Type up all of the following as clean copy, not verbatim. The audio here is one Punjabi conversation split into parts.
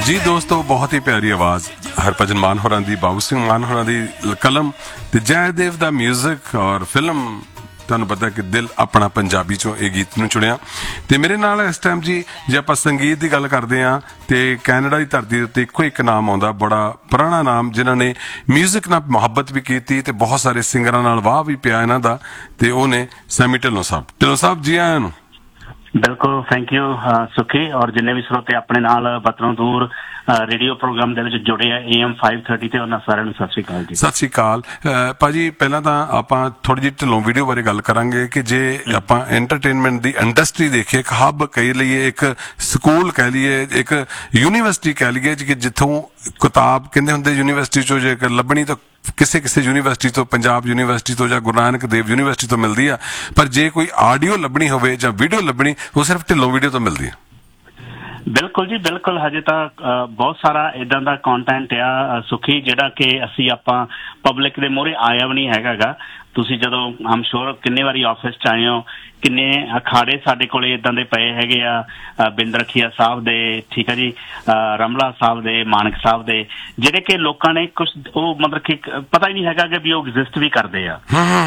जी दोस्तों, बहुत ही प्यारी आवाज़ हरभजन मान होरां दी, बाबू सिंह मान होरां दी कलम ते जयदेव दा म्यूजिक और फिल्म। ਤੁਹਾਨੂੰ पता कि दिल अपना पंजाबी चों ਇਹ गीत ਨੂੰ चुनिया ਤੇ ਮੇਰੇ ਨਾਲ ਇਸ ਟਾਈਮ ਜੀ ਜੇ ਆਪਾਂ ਸੰਗੀਤ ਦੀ ਗੱਲ ਕਰਦੇ ਆ ਤੇ ਕੈਨੇਡਾ ਦੀ ਧਰਤੀ ਦੇ ਉੱਤੇ ਇੱਕੋ ਇੱਕ ਨਾਮ ਆਉਂਦਾ, ਬੜਾ ਪੁਰਾਣਾ ਨਾਮ, ਜਿਨ੍ਹਾਂ ਨੇ ਮਿਊਜ਼ਿਕ ਨਾਲ ਮੁਹੱਬਤ ਵੀ ਕੀਤੀ ਤੇ ਬਹੁਤ ਸਾਰੇ ਸਿੰਗਰਾਂ ਨਾਲ ਵਾਹ ਵੀ ਪਿਆ ਇਹਨਾਂ ਦਾ, ਤੇ ਉਹ ਨੇ ਸੈਮੀ ਢਿੱਲੋਂ ਸਾਹਿਬ। ਢਿੱਲੋਂ ਸਾਹਿਬ ਜੀ ਆਇਆਂ ਨੂੰ। बिल्कुल थैंक यू सुखी और जिन्ने भी स्रोते अपने नाल वतनों दूर रेडियो प्रोग्राम ਦੇ ਵਿੱਚ ਜੁੜੇ ਆ AM 530 ਤੇ ਉਹਨਾਂ ਸਾਰਿਆਂ ਨੂੰ ਸਤਿ ਸ਼੍ਰੀ ਅਕਾਲ ਜੀ। ਸਤਿ ਸ਼੍ਰੀ ਅਕਾਲ ਭਾਜੀ। ਪਹਿਲਾਂ ਤਾਂ ਆਪਾਂ ਥੋੜੀ ਜਿਹੀ ਢਿੱਲੋਂ ਵੀਡੀਓ ਬਾਰੇ ਗੱਲ ਕਰਾਂਗੇ ਕਿ ਜੇ ਆਪਾਂ ਐਂਟਰਟੇਨਮੈਂਟ ਦੀ ਇੰਡਸਟਰੀ ਦੇਖੀਏ, ਇੱਕ ਹੱਬ ਕਹਿ ਲਈਏ, ਇੱਕ ਸਕੂਲ ਕਹਿ ਲਈਏ, ਇੱਕ ਯੂਨੀਵਰਸਿਟੀ ਕਹਿ ਲਈਏ ਕਿ ਜਿੱਥੋਂ ਕਿਤਾਬ ਕਹਿੰਦੇ ਹੁੰਦੇ ਯੂਨੀਵਰਸਿਟੀ ਚੋਂ ਜੇ ਲੱਭਣੀ ਤਾਂ ਕਿਸੇ ਯੂਨੀਵਰਸਿਟੀ ਤੋਂ, ਪੰਜਾਬ ਯੂਨੀਵਰਸਿਟੀ ਤੋਂ ਜਾਂ ਗੁਰੂ ਨਾਨਕ ਦੇਵ ਯੂਨੀਵਰਸਿਟੀ ਤੋਂ ਮਿਲਦੀ ਆ, ਪਰ ਜੇ ਕੋਈ ਆਡੀਓ ਲੱਭਣੀ ਹੋਵੇ ਜਾਂ ਵੀਡੀਓ ਲੱਭਣੀ, ਉਹ ਸਿਰਫ ਢਿੱਲੋਂ ਵੀਡੀਓ ਤੋਂ ਮਿਲਦੀ ਆ। ਬਿਲਕੁਲ ਜੀ ਬਿਲਕੁਲ। ਹਜੇ ਤਾਂ ਬਹੁਤ ਸਾਰਾ ਇਦਾਂ ਦਾ ਕੰਟੈਂਟ ਆ ਸੁਖੀ, ਜਿਹੜਾ ਕਿ ਅਸੀਂ ਆਪਾਂ ਪਬਲਿਕ ਦੇ ਮੂਹਰੇ ਆਇਆ ਵੀ ਨਹੀਂ ਹੈਗਾ। ਤੁਸੀਂ ਜਦੋਂ ਆਮ ਸ਼ੋਰ ਕਿੰਨੇ ਵਾਰੀ ਆਫਿਸ 'ਚ ਆਏ ਹੋ, ਕਿੰਨੇ ਅਖਾੜੇ ਸਾਡੇ ਕੋਲੇ ਇਦਾਂ ਦੇ ਪਏ ਹੈਗੇ ਆ, ਬਿੰਦ ਰਖੀਆ ਸਾਹਿਬ ਦੇ, ਠੀਕ ਹੈ ਜੀ, ਰਮਲਾ ਸਾਹਿਬ ਦੇ, ਮਾਨਕ ਸਾਹਿਬ ਦੇ, ਜਿਹੜੇ ਕਿ ਲੋਕਾਂ ਨੇ ਕੁਛ ਉਹ ਮਤਲਬ ਕਿ ਪਤਾ ਹੀ ਨਹੀਂ ਹੈਗਾ ਕਿ ਵੀ ਉਹ ਐਗਜ਼ਿਸਟ ਵੀ ਕਰਦੇ ਆ।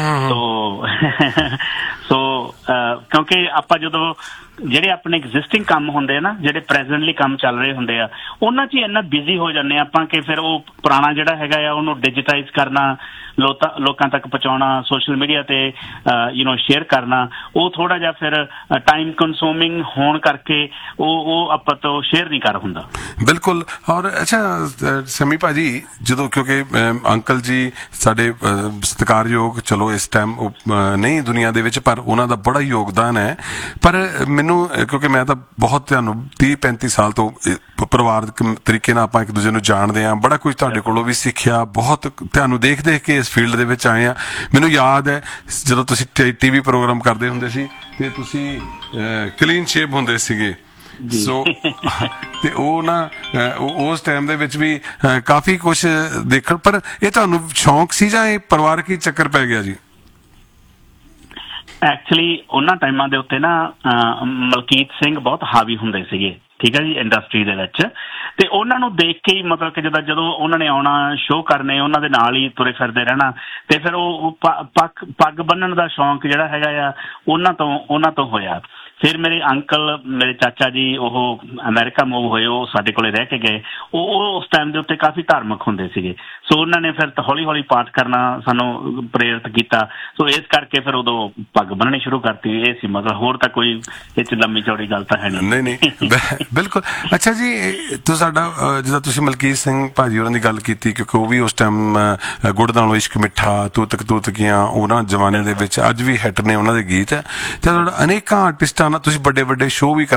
ਸੋ ਕਿਉਂਕਿ ਆਪਾਂ ਜਦੋਂ ਜਿਹੜੇ ਆਪਣੇ ਐਗਜ਼ਿਸਟਿੰਗ ਕੰਮ ਹੁੰਦੇ ਆ ਨਾ, ਜਿਹੜੇ ਪ੍ਰੈਜ਼ੈਂਟਲੀ ਕੰਮ ਚੱਲ ਰਹੇ ਹੁੰਦੇ ਆ, ਉਹਨਾਂ 'ਚ ਹੀ ਇੰਨਾ ਬਿਜ਼ੀ ਹੋ ਜਾਂਦੇ ਆਪਾਂ ਕਿ ਫਿਰ ਉਹ ਪੁਰਾਣਾ ਜਿਹੜਾ ਹੈਗਾ ਆ ਉਹਨੂੰ ਡਿਜੀਟਾਈਜ਼ ਕਰਨਾ, ਲੋਕਾਂ ਤੱਕ ਪਹੁੰਚਾਉਣਾ, ਸੋਸ਼ਲ ਮੀਡੀਆ ਤੇ ਸ਼ੇਅਰ ਕਰਨਾ, ਉਹ ਥੋੜਾ ਜਿਹਾ ਫਿਰ ਟਾਈਮ ਕੰਜ਼ਿਊਮਿੰਗ ਹੋਣ ਕਰਕੇ ਉਹ ਆਪਾਂ ਤੋਂ ਸ਼ੇਅਰ ਨਹੀਂ ਕਰ ਹੁੰਦਾ। ਬਿਲਕੁਲ। ਔਰ ਅੱਛਾ ਸਮੀ ਭਾਜੀ, ਜਦੋਂ ਕਿਉਂਕਿ ਅੰਕਲ ਜੀ ਸਾਡੇ ਸਤਿਕਾਰਯੋਗ, ਚਲੋ ਇਸ ਟਾਈਮ ਨਹੀਂ ਦੁਨੀਆ ਦੇ ਵਿੱਚ, ਪਰ ਉਹਨਾਂ ਦਾ ਬੜਾ ਯੋਗਦਾਨ ਹੈ। ਪਰ ਮੈਨੂੰ ਕਿਉਂਕਿ ਮੈਂ ਤਾਂ ਬਹੁਤ ਤੁਹਾਨੂੰ 30-35 ਸਾਲ ਤੋਂ ਪਰਿਵਾਰਕ ਤਰੀਕੇ ਨਾਲ ਆਪਾਂ ਇੱਕ ਦੂਜੇ ਨੂੰ ਜਾਣਦੇ ਹਾਂ, ਬੜਾ ਕੁਝ ਤੁਹਾਡੇ ਕੋਲੋਂ ਵੀ ਸਿੱਖਿਆ, ਬਹੁਤ ਤੁਹਾਨੂੰ ਦੇਖ ਕੇ ਇਸ ਫੀਲਡ ਦੇ ਵਿੱਚ ਆਏ ਆ। ਮੈਨੂੰ ਯਾਦ ਹੈ ਜਦੋਂ ਤੁਸੀਂ TV ਪ੍ਰੋਗਰਾਮ ਕਰਦੇ ਹੁੰਦੇ ਸੀ ਤੇ ਤੁਸੀਂ ਕਲੀਨ ਸ਼ੇਪ ਹੁੰਦੇ ਸੀਗੇ, ਸੋ ਤੇ ਉਹ ਨਾ ਉਸ ਟਾਈਮ ਦੇ ਵਿੱਚ ਵੀ ਕਾਫੀ ਕੁਛ ਦੇਖਣ। ਪਰ ਇਹ ਤੁਹਾਨੂੰ ਸ਼ੌਂਕ ਸੀ ਜਾਂ ਇਹ ਪਰਿਵਾਰਕ ਹੀ ਚੱਕਰ ਪੈ ਗਿਆ ਜੀ? ਐਕਚੁਅਲੀ ਉਹਨਾਂ ਟਾਈਮਾਂ ਦੇ ਉੱਤੇ ਨਾ ਮਲਕੀਤ ਸਿੰਘ ਬਹੁਤ ਹਾਵੀ ਹੁੰਦੇ ਸੀਗੇ, ਠੀਕ ਹੈ ਜੀ, ਇੰਡਸਟਰੀ ਦੇ ਵਿੱਚ, ਤੇ ਉਹਨਾਂ ਨੂੰ ਦੇਖ ਕੇ ਹੀ ਮਤਲਬ ਕਿ ਜਦੋਂ ਉਹਨਾਂ ਨੇ ਆਉਣਾ, ਸ਼ੋਅ ਕਰਨੇ, ਉਹਨਾਂ ਦੇ ਨਾਲ ਹੀ ਤੁਰੇ ਫਿਰਦੇ ਰਹਿਣਾ, ਤੇ ਫਿਰ ਉਹ ਪੱਗ ਬੰਨਣ ਦਾ ਸ਼ੌਂਕ ਜਿਹੜਾ ਹੈਗਾ ਆ ਉਹਨਾਂ ਤੋਂ ਹੋਇਆ। ਫਿਰ ਮੇਰੇ ਅੰਕਲ, ਮੇਰੇ ਚਾਚਾ ਜੀ, ਉਹ ਅਮਰੀਕਾ ਮੂਵ ਹੋਏ, ਉਹ ਸਾਡੇ ਕੋਲੇ ਰਹਿ ਕੇ ਗਏ। ਉਹ ਉਸ ਟਾਈਮ ਦੇ ਉੱਤੇ ਕਾਫੀ ਧਾਰਮਿਕ ਹੁੰਦੇ ਸੀਗੇ, ਸੋ ਉਹਨਾਂ ਨੇ ਫਿਰ ਹੌਲੀ ਹੌਲੀ ਪਾਠ ਕਰਨਾ ਸਾਨੂੰ ਪ੍ਰੇਰਿਤ ਕੀਤਾ। ਸੋ ਇਸ ਕਰਕੇ ਫਿਰ ਉਦੋਂ ਪੱਗ ਬੰਨਣੀ ਸ਼ੁਰੂ ਕਰਤੀ। ਇਹ ਸੀ ਮਤਲਬ, ਹੋਰ ਤਾਂ ਕੋਈ ਇਹ 'ਚ ਲੰਮੀ ਚੌੜੀ ਗੱਲ ਤਾਂ ਹੈ ਨਹੀਂ। ਬਿਲਕੁਲ। ਅੱਛਾ ਜੀ, ਸਾਡਾ ਜਿੱਦਾਂ ਤੁਸੀਂ ਮਲਕੀਤ ਸਿੰਘ ਭਾਜੀ ਹੋਰਾਂ ਦੀ ਗੱਲ ਕੀਤੀ, ਕਿਉਂਕਿ ਉਹ ਵੀ ਉਸ ਟਾਈਮ ਗੁੜ ਨਾਲੋਂ ਇਸ਼ਕ ਮਿੱਠਾ, ਤੂਤਕੀਆਂ ਉਹਨਾਂ ਜ਼ਮਾਨੇ ਦੇ ਵਿੱਚ ਅੱਜ ਵੀ ਹਿੱਟ ਨੇ ਉਹਨਾਂ ਦੇ ਗੀਤ, ਤੇ ਅਨੇਕਾਂ ਆਰਟਿਸਟਾਂ ਨਾਲ ਤੁਸੀਂ ਵੱਡੇ ਸ਼ੋਅ ਵੀ